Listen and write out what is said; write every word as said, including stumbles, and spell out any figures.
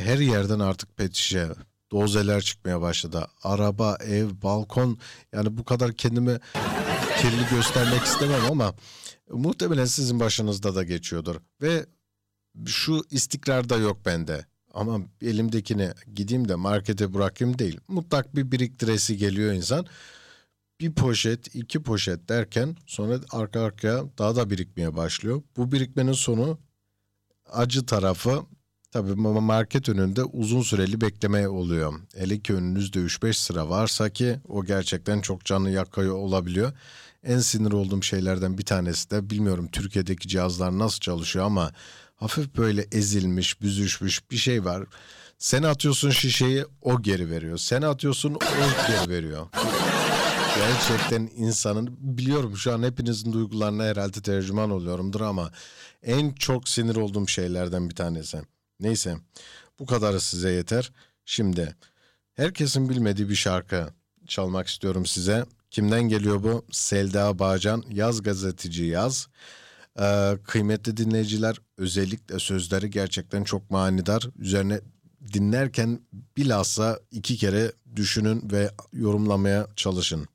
her yerden artık pet şişe, dozeler çıkmaya başladı. Araba, ev, balkon, yani bu kadar kendimi kirli göstermek istemem ama muhtemelen sizin başınızda da geçiyordur. Ve şu istikrar da yok bende. Ama elimdekini gideyim de markete bırakayım değil. Mutlak bir biriktiresi geliyor insan. Bir poşet, iki poşet derken sonra arka arkaya daha da birikmeye başlıyor. Bu birikmenin sonu, acı tarafı, tabii market önünde uzun süreli bekleme oluyor. Hele ki önünüzde üç beş sıra varsa ki o gerçekten çok canı yakıyor olabiliyor. En sinir olduğum şeylerden bir tanesi de, bilmiyorum Türkiye'deki cihazlar nasıl çalışıyor ama hafif böyle ezilmiş, büzüşmüş bir şey var. Sen atıyorsun şişeyi, o geri veriyor. Sen atıyorsun, o geri veriyor. Gerçekten insanın, biliyorum şu an hepinizin duygularına herhalde tercüman oluyorumdur ama en çok sinir olduğum şeylerden bir tanesi. Neyse, bu kadarı size yeter. Şimdi herkesin bilmediği bir şarkı çalmak istiyorum size. Kimden geliyor bu? Selda Bağcan, Yaz Gazeteci Yaz. Ee, kıymetli dinleyiciler, özellikle sözleri gerçekten çok manidar. Üzerine dinlerken bilhassa iki kere düşünün ve yorumlamaya çalışın.